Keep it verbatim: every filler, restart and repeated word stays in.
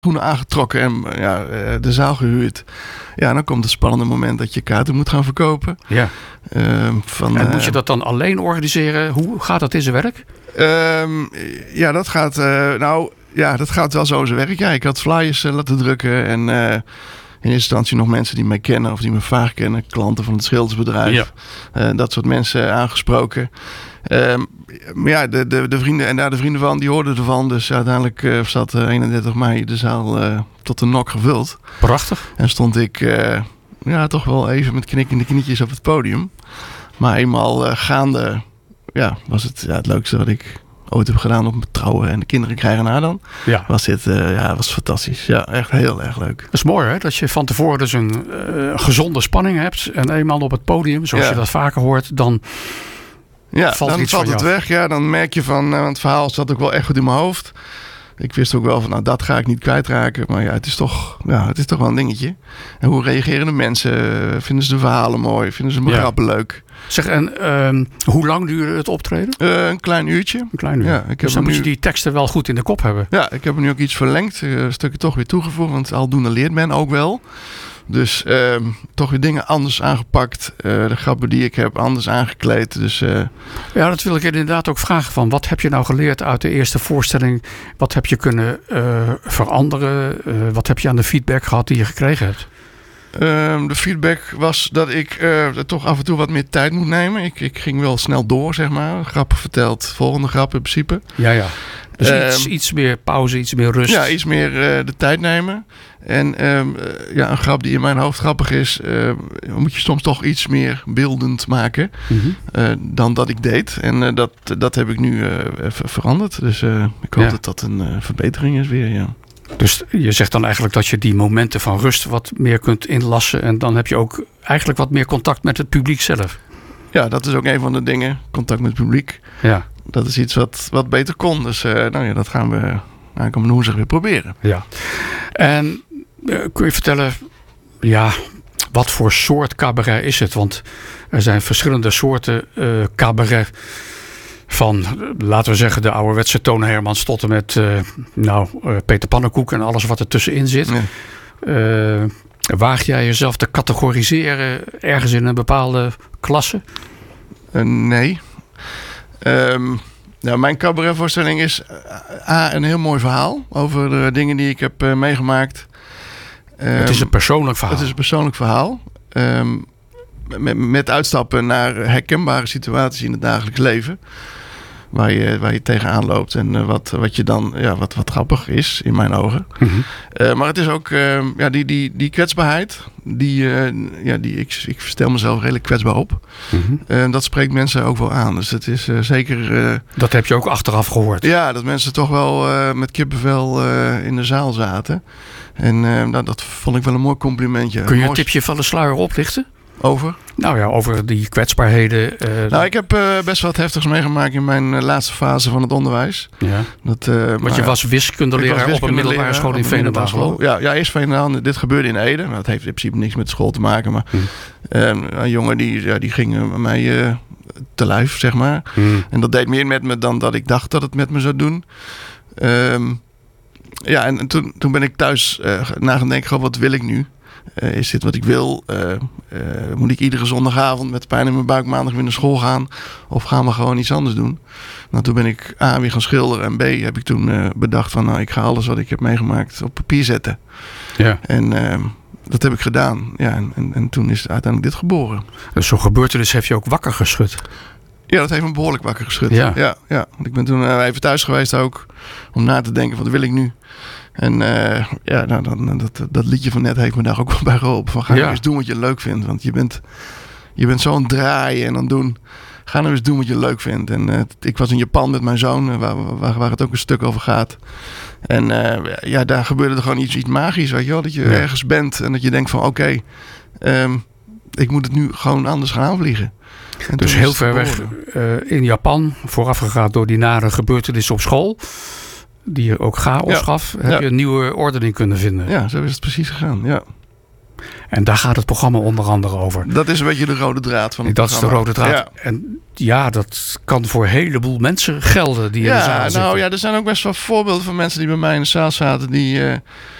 schoenen aangetrokken en ja, de zaal gehuurd. Ja, dan komt het spannende moment dat je kaarten moet gaan verkopen. Ja. Uh, van, en moet je dat dan alleen organiseren? Hoe gaat dat in zijn werk? Uh, ja, dat gaat, uh, nou, ja, dat gaat wel zo in zijn werk. Ja, ik had flyers uh, laten drukken en uh, in eerste instantie nog mensen die mij kennen of die me vaag kennen, klanten van het schildersbedrijf. Ja. Uh, dat soort mensen aangesproken. Uh, maar ja, de, de, de vrienden en daar de vrienden van, die hoorden ervan. Dus uiteindelijk uh, zat uh, eenendertig mei de zaal uh, tot de nok gevuld. Prachtig. En stond ik uh, ja, toch wel even met knikkende knietjes op het podium. Maar eenmaal uh, gaande ja, was het ja, het leukste wat ik ooit heb gedaan op mijn trouwen en de kinderen krijgen na dan. Ja. Was dit uh, ja, was fantastisch. Ja, echt heel erg leuk. Dat is mooi hè, dat je van tevoren dus een uh, gezonde spanning hebt. En eenmaal op het podium, zoals ja. je dat vaker hoort, dan... Ja, valt dan valt het weg. Ja, dan merk je van, want het verhaal zat ook wel echt goed in mijn hoofd. Ik wist ook wel van, nou, dat ga ik niet kwijtraken. Maar ja, het is toch, ja, het is toch wel een dingetje. En hoe reageren de mensen? Vinden ze de verhalen mooi? Vinden ze mijn ja. grappen leuk? Zeg, en uh, hoe lang duurde het optreden? Uh, een klein uurtje. Een klein uur. Ja, ik dus dan nu... moet je die teksten wel goed in de kop hebben. Ja, ik heb er nu ook iets verlengd. Uh, een stukje toch weer toegevoegd. Want aldoende leert men ook wel. Dus uh, toch weer dingen anders aangepakt. Uh, de grappen die ik heb anders aangekleed. Dus, uh... Ja, dat wil ik inderdaad ook vragen. Van, wat heb je nou geleerd uit de eerste voorstelling? Wat heb je kunnen uh, veranderen? Uh, wat heb je aan de feedback gehad die je gekregen hebt? Uh, de feedback was dat ik uh, toch af en toe wat meer tijd moet nemen. Ik, ik ging wel snel door, zeg maar. Grappen verteld, volgende grap in principe. Ja, ja. Dus uh, iets, iets meer pauze, iets meer rust. Ja, iets meer uh, de tijd nemen. En uh, ja, een grap die in mijn hoofd grappig is, uh, moet je soms toch iets meer beeldend maken mm-hmm. uh, dan dat ik deed. En uh, dat, dat heb ik nu uh, ver- veranderd. Dus uh, ik hoop ja. dat dat een uh, verbetering is weer, ja. Dus je zegt dan eigenlijk dat je die momenten van rust wat meer kunt inlassen. En dan heb je ook eigenlijk wat meer contact met het publiek zelf. Ja, dat is ook een van de dingen. Contact met het publiek. Ja. Dat is iets wat, wat beter kon. Dus uh, nou ja, dat gaan we aankomende woensdag weer proberen. Ja. En uh, kun je vertellen, ja, wat voor soort cabaret is het? Want er zijn verschillende soorten uh, cabaret. Van, laten we zeggen, de ouderwetse Toon Hermans tot en met uh, nou, uh, Peter Pannenkoek en alles wat er tussenin zit. Ja. Uh, waag jij jezelf te categoriseren ergens in een bepaalde klasse? Uh, nee. Um, nou, mijn cabaretvoorstelling is uh, A, een heel mooi verhaal over de dingen die ik heb uh, meegemaakt. Um, het is een persoonlijk verhaal. Het is een persoonlijk verhaal. Um, met, met uitstappen naar herkenbare situaties in het dagelijks leven. Waar je, waar je tegenaan loopt en uh, wat, wat je dan, ja, wat, wat grappig is in mijn ogen. Mm-hmm. Uh, maar het is ook uh, ja, die, die, die kwetsbaarheid. Die, uh, ja, die, ik, ik stel mezelf redelijk kwetsbaar op. Mm-hmm. Uh, dat spreekt mensen ook wel aan. Dus het is uh, zeker... Uh, dat heb je ook achteraf gehoord. Ja, dat mensen toch wel uh, met kippenvel uh, in de zaal zaten. En uh, nou, dat vond ik wel een mooi complimentje. Kun je een een tipje van de sluier oplichten? Over? Nou ja, over die kwetsbaarheden. Uh, nou, ik heb uh, best wat heftigs meegemaakt in mijn uh, laatste fase van het onderwijs. Ja. Dat, uh, Want maar, je was wiskundeleraar op een middelbare school in Veenendaal. Ja, ja, eerst Veenendaal. Dit gebeurde in Ede. Nou, dat heeft in principe niks met school te maken. Maar hmm. uh, een jongen die, ja, die ging uh, mij uh, te lijf, zeg maar. Hmm. En dat deed meer met me dan dat ik dacht dat het met me zou doen. Um, ja, en, en toen, toen ben ik thuis uh, na gaan denken, wat wil ik nu? Uh, is dit wat ik wil? Uh, uh, moet ik iedere zondagavond met pijn in mijn buik maandag weer naar school gaan? Of gaan we gewoon iets anders doen? Nou, toen ben ik A, weer gaan schilderen. En B, heb ik toen uh, bedacht van... nou, ik ga alles wat ik heb meegemaakt op papier zetten. Ja. En uh, dat heb ik gedaan. Ja, en, en, en toen is uiteindelijk dit geboren. Dus zo'n gebeurtenis heeft je ook wakker geschud? Ja, dat heeft me behoorlijk wakker geschud. Ja. Ja, ja. Want ik ben toen uh, even thuis geweest ook. Om na te denken, wat wil ik nu? En uh, ja, nou, dan, dat, dat liedje van net heeft me daar ook wel bij geholpen. Van ga nou ja. eens doen wat je leuk vindt. Want je bent, je bent zo aan het draaien en aan het doen. Ga nou eens doen wat je leuk vindt. En uh, ik was in Japan met mijn zoon, waar, waar, waar het ook een stuk over gaat. En uh, ja, daar gebeurde er gewoon iets, iets magisch, weet je wel. Dat je ja. ergens bent en dat je denkt van oké, okay, um, ik moet het nu gewoon anders gaan aanvliegen. En dus heel ver weg uh, in Japan, voorafgegaan door die nare gebeurtenissen op school... die je ook chaos ja. gaf, heb ja. je een nieuwe ordening kunnen vinden. Ja, zo is het precies gegaan, ja. En daar gaat het programma onder andere over. Dat is een beetje de rode draad van het dat programma. Dat is de rode draad. Ja. En ja, dat kan voor een heleboel mensen gelden die in de zaal Ja, zitten. nou ja, er zijn ook best wel voorbeelden van mensen die bij mij in de zaal zaten. Die, uh,